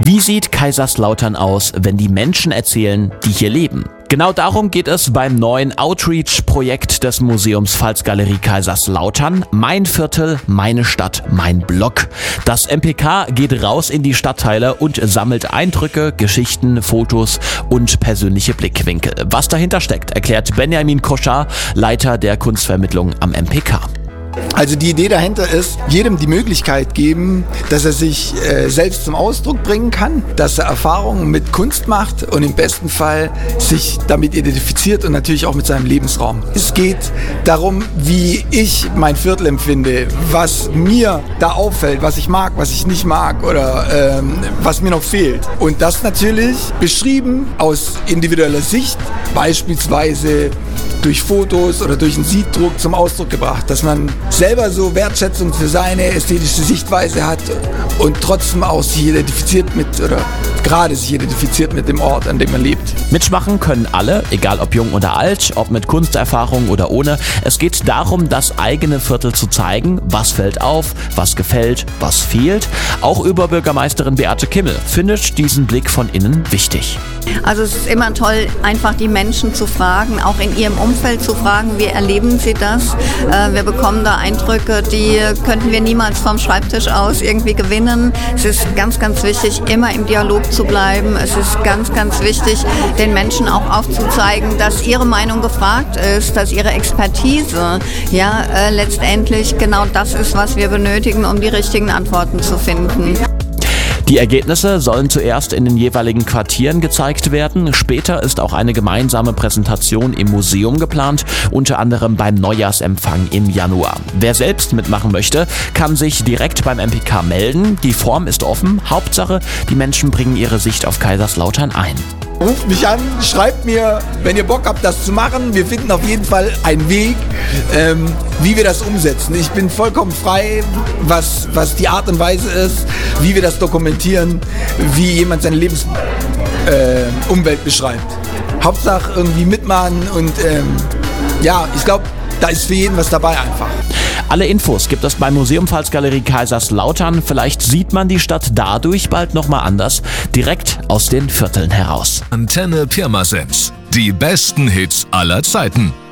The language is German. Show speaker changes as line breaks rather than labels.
Wie sieht Kaiserslautern aus, wenn die Menschen erzählen, die hier leben? Genau darum geht es beim neuen Outreach-Projekt des Museums Pfalzgalerie Kaiserslautern. Mein Viertel, meine Stadt, mein Blog. Das MPK geht raus in die Stadtteile und sammelt Eindrücke, Geschichten, Fotos und persönliche Blickwinkel. Was dahinter steckt, erklärt Benjamin Koschar, Leiter der Kunstvermittlung am MPK.
Also die Idee dahinter ist, jedem die Möglichkeit geben, dass er sich selbst zum Ausdruck bringen kann, dass er Erfahrungen mit Kunst macht und im besten Fall sich damit identifiziert und natürlich auch mit seinem Lebensraum. Es geht darum, wie ich mein Viertel empfinde, was mir da auffällt, was ich mag, was ich nicht mag oder was mir noch fehlt. Und das natürlich beschrieben aus individueller Sicht, beispielsweise durch Fotos oder durch einen Siebdruck zum Ausdruck gebracht, dass man selber so Wertschätzung für seine ästhetische Sichtweise hat und trotzdem auch sich identifiziert mit oder gerade sich identifiziert mit dem Ort, an dem man lebt.
Mitmachen können alle, egal ob jung oder alt, ob mit Kunsterfahrung oder ohne. Es geht darum, das eigene Viertel zu zeigen, was fällt auf, was gefällt, was fehlt. Auch Oberbürgermeisterin Beate Kimmel findet diesen Blick von innen wichtig.
Also es ist immer toll, einfach die Menschen zu fragen, auch in ihrem Umfeld zu fragen, wie erleben sie das? Wir bekommen da Eindrücke, die könnten wir niemals vom Schreibtisch aus irgendwie gewinnen. Es ist ganz, ganz wichtig, immer im Dialog zu bleiben. Es ist ganz, ganz wichtig, den Menschen auch aufzuzeigen, dass ihre Meinung gefragt ist, dass ihre Expertise letztendlich genau das ist, was wir benötigen, um die richtigen Antworten zu finden.
Die Ergebnisse sollen zuerst in den jeweiligen Quartieren gezeigt werden. Später ist auch eine gemeinsame Präsentation im Museum geplant, unter anderem beim Neujahrsempfang im Januar. Wer selbst mitmachen möchte, kann sich direkt beim MPK melden. Die Form ist offen. Hauptsache, die Menschen bringen ihre Sicht auf Kaiserslautern ein.
Ruft mich an, schreibt mir, wenn ihr Bock habt, das zu machen. Wir finden auf jeden Fall einen Weg, wie wir das umsetzen. Ich bin vollkommen frei, was die Art und Weise ist, wie wir das dokumentieren, wie jemand seine Lebensumwelt beschreibt. Hauptsache irgendwie mitmachen und ich glaube, da ist für jeden was dabei einfach.
Alle Infos gibt es beim Museum Pfalzgalerie Kaiserslautern. Vielleicht sieht man die Stadt dadurch bald nochmal anders, direkt aus den Vierteln heraus.
Antenne Pirmasens. Die besten Hits aller Zeiten.